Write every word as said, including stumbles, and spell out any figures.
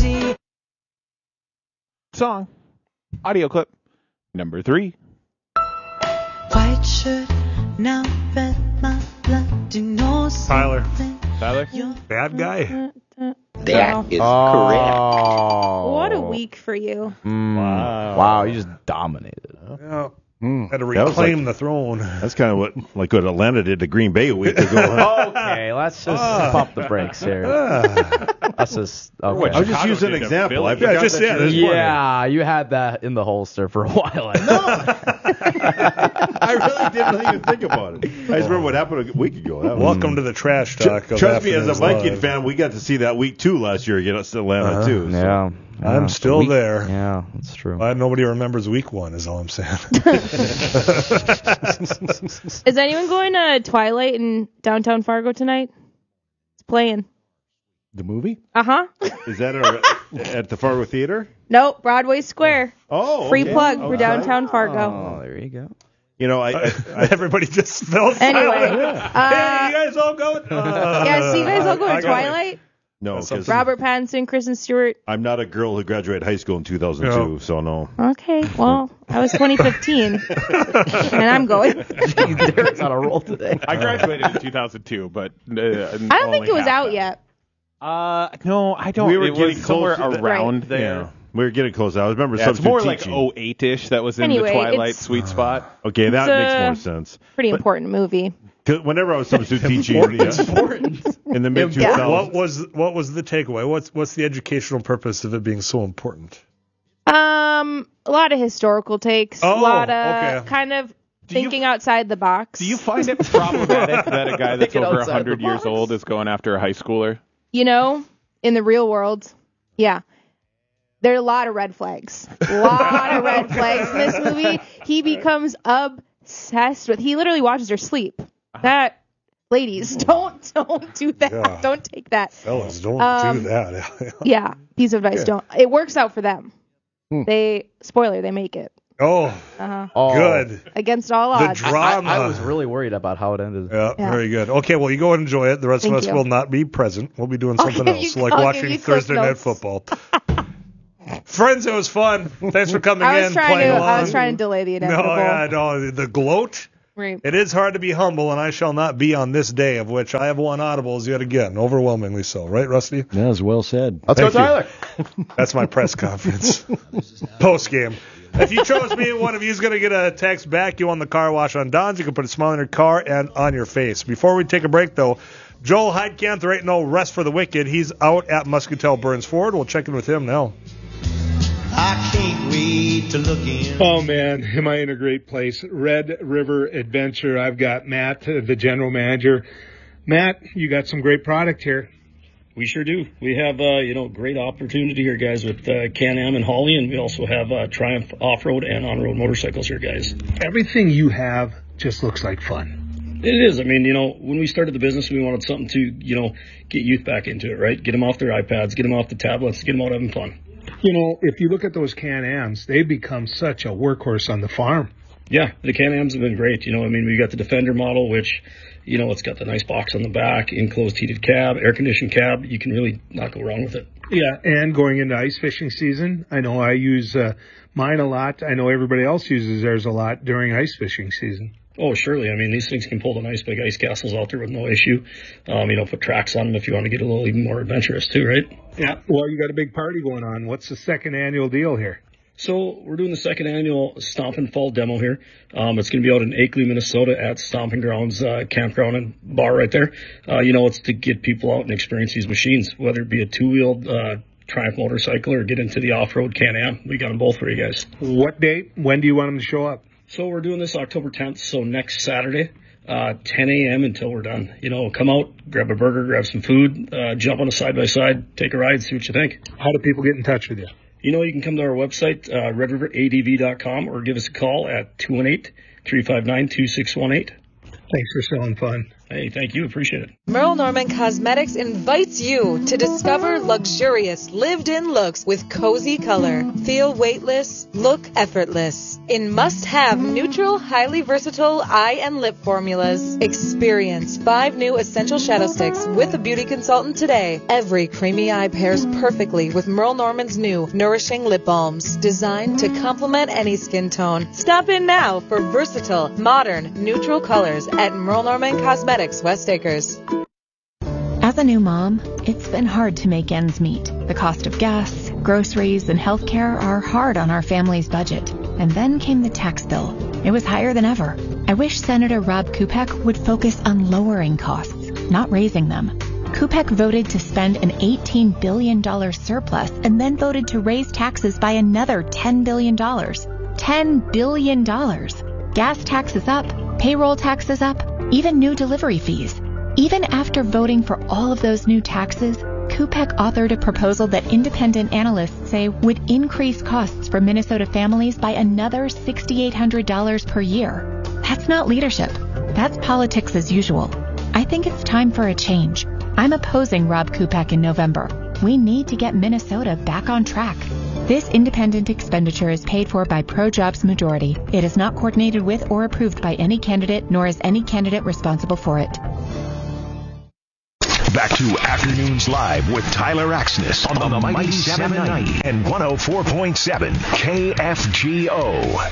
reality. Song. Audio clip. Number three. White shirt, now bet my blood, you know Tyler. Tyler? Bad guy. That is Oh. correct. What a week for you. Mm. Wow. Wow, you just dominated. Yeah. Mm. Had to That was reclaim like- the throne. That's kind of what like what Atlanta did to Green Bay a week ago. Okay, let's just Ah. pump the brakes here. Ah. Let's just. Or Okay. what I was just Chicago using an did to example. Philly. I forgot Yeah, just that yeah, you- there's one. Yeah, you had that in the holster for a while. I know. I really didn't even think about it. I just remember what happened a week ago. That was- Welcome to the trash talk. of Trust me, as a Afternoons Viking Live. fan, we got to see that week two last year against Atlanta Uh-huh. too. so- Yeah. I'm yeah. still We- there. Yeah, that's true. Why nobody remembers week one is all I'm saying. Is anyone going to Twilight in downtown Fargo tonight? It's playing. The movie Uh-huh. is that our, at the Fargo Theater? Nope, Broadway Square. Oh, Free okay. plug for Okay. downtown Fargo. Oh, there you go. You know, I, I, I Everybody just felt Anyway, silent. uh, Hey, you guys all going? Uh, yeah, so you guys all go I to got it. Twilight? no, That's because something. Robert Pattinson, Kristen Stewart. I'm not a girl who graduated high school in two thousand two, No. so no. Okay, well, I was twenty fifteen, and I'm going. Derek's on a roll today. I graduated in two thousand two, but uh, I don't think it was out yet. Uh, no, I don't. We were it getting was somewhere close to the- around Right. there. Yeah, we were getting close. I remember Yeah, it's substitute more like teaching. oh eight-ish that was in Anyway, the Twilight it's- sweet spot. Okay, that It's, makes uh, more sense. Pretty important movie. 'Cause whenever I was substitute teaching yeah, in the mid two Yeah. thousands, What was what was the takeaway? What's what's the educational purpose of it being so important? Um, a lot of historical takes. Oh, a lot of okay. kind of you- thinking outside the box. Do you find it problematic that a guy that's Thinking over outside one hundred the years box. old is going after a high schooler? You know, in the real world, yeah. There are a lot of red flags. A lot of red flags in this movie. He becomes obsessed with. He literally watches her sleep. That, ladies, don't don't do that. Yeah. Don't take that. Fellas, don't Um, do that. Yeah, piece of advice. Yeah. Don't. It works out for them. Hmm. They spoiler. They make it. Oh, Uh-huh. Oh, good. Against all The odds. I, drama. I was really worried about how it ended. Yeah, Yeah. very good. Okay, well, you go and enjoy it. The rest Thank of us you. will not be present. We'll be doing I'll something give else, you- like I'll give watching you Cliff Thursday Night Notes. Football. Friends, it was fun. Thanks for coming I was in. trying playing to. along. I was trying to delay the No, inevitable. yeah, no, the gloat. Right. It is hard to be humble, and I shall not be on this day, of which I have won audibles yet again, overwhelmingly so. Right, Rusty? that was well said. Let's Thank go, you. Tyler. That's my press conference. Post game. If you chose me, one of you is going to get a text back. You won the car wash on Don's. You can put a smile on your car and on your face. Before we take a break, though, Joel Heidkamp, there ain't no rest for the wicked. He's out at Muscatel Burns Ford. We'll check in with him now. I can't wait to look in. Oh, man, am I in a great place. Red River Adventure. I've got Matt, uh, the general manager. Matt, you got some great product here. We sure do. We have, uh, you know, great opportunity here, guys, with uh, Can-Am and Holly, and we also have uh, Triumph off-road and on-road motorcycles here, guys. Everything you have just looks like fun. It is. I mean, you know, when we started the business, we wanted something to, you know, get youth back into it, right? Get them off their iPads, get them off the tablets, get them out having fun. You know, if you look at those Can-Ams, they become such a workhorse on the farm. Yeah, the Can-Ams have been great. You know, I mean, we got the Defender model, which, you know, it's got the nice box on the back, enclosed heated cab, air-conditioned cab. You can really not go wrong with it. Yeah, and going into ice fishing season, I know I use uh, mine a lot. I know everybody else uses theirs a lot during ice fishing season. Oh, surely. I mean, these things can pull the nice big ice castles out there with no issue. Um, you know, put tracks on them if you want to get a little even more adventurous too, right? Yeah. Well, you got a big party going on. What's the second annual deal here? So we're doing the second annual Stompin' Fall demo here. Um, it's going to be out in Akeley, Minnesota at Stomping Grounds uh, campground and bar right there. Uh, you know, it's to get people out and experience these machines, whether it be a two-wheeled uh, Triumph motorcycle or get into the off-road Can-Am. We got them both for you guys. What date? When do you want them to show up? So we're doing this October tenth, so next Saturday, uh, ten a.m. until we're done. You know, come out, grab a burger, grab some food, uh, jump on a side-by-side, take a ride, see what you think. How do people get in touch with you? You know, you can come to our website, uh, red river a d v dot com, or give us a call at two one eight, three five nine, two six one eight. Thanks for selling fun. Hey, thank you. Appreciate it. Merle Norman Cosmetics invites you to discover luxurious, lived-in looks with cozy color. Feel weightless, look effortless. In must-have, neutral, highly versatile eye and lip formulas. Experience five new essential shadow sticks with a beauty consultant today. Every creamy eye pairs perfectly with Merle Norman's new Nourishing Lip Balms, designed to complement any skin tone. Stop in now for versatile, modern, neutral colors at Merle Norman Cosmetics, West Acres. As a new mom, it's been hard to make ends meet. The cost of gas, groceries, and healthcare are hard on our family's budget. And then came the tax bill. It was higher than ever. I wish Senator Rob Kupek would focus on lowering costs, not raising them. Kupek voted to spend an eighteen billion dollars surplus and then voted to raise taxes by another ten billion dollars. ten billion dollars. Gas taxes up, payroll taxes up, even new delivery fees. Even after voting for all of those new taxes, Kupek authored a proposal that independent analysts say would increase costs for Minnesota families by another six thousand eight hundred dollars per year. That's not leadership. That's politics as usual. I think it's time for a change. I'm opposing Rob Kupek in November. We need to get Minnesota back on track. This independent expenditure is paid for by Pro-Jobs Majority. It is not coordinated with or approved by any candidate, nor is any candidate responsible for it. Back to Afternoons Live with Tyler Axness on the Mighty seven ninety and one oh four point seven K F G O.